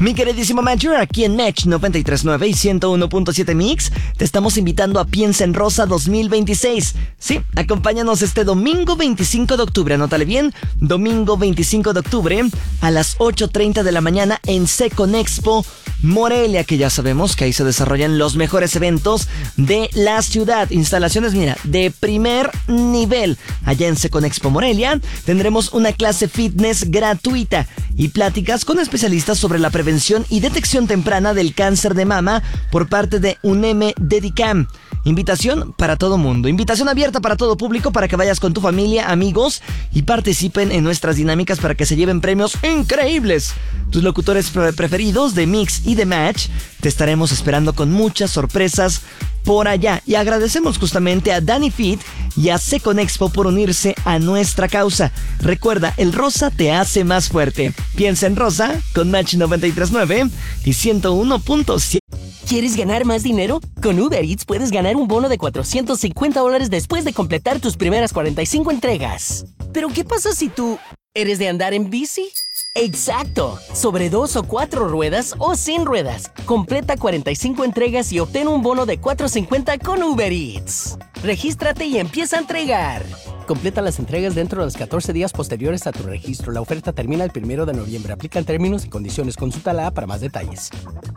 Mi queridísimo Matcher, aquí en Match 93.9 y 101.7 Mix, te estamos invitando a Piensa en Rosa 2026. Sí, acompáñanos este domingo 25 de octubre, anótale bien, domingo 25 de octubre a las 8:30 de la mañana en Seconexpo Morelia, que ya sabemos que ahí se desarrollan los mejores eventos de la ciudad. Instalaciones, mira, de primer nivel. Allá en Seconexpo Morelia tendremos una clase fitness gratuita y pláticas con especialistas sobre la prevención y detección temprana del cáncer de mama por parte de UNEM Dedicam. Invitación para todo mundo, invitación abierta para todo público para que vayas con tu familia, amigos y participen en nuestras dinámicas para que se lleven premios increíbles. Tus locutores preferidos de Mix y de Match te estaremos esperando con muchas sorpresas por allá. Y agradecemos justamente a Danny Fit y a Seconexpo por unirse a nuestra causa. Recuerda, el rosa te hace más fuerte. Piensa en Rosa con Match 93.9 y 101.7. ¿Quieres ganar más dinero? Con Uber Eats puedes ganar un bono de $450 después de completar tus primeras 45 entregas. ¿Pero qué pasa si tú eres de andar en bici? ¡Exacto! Sobre 2 o 4 ruedas o sin ruedas. Completa 45 entregas y obtén un bono de $450 con Uber Eats. Regístrate y empieza a entregar. Completa las entregas dentro de los 14 días posteriores a tu registro. La oferta termina el 1 de noviembre. Aplican términos y condiciones. Consulta la app para más detalles.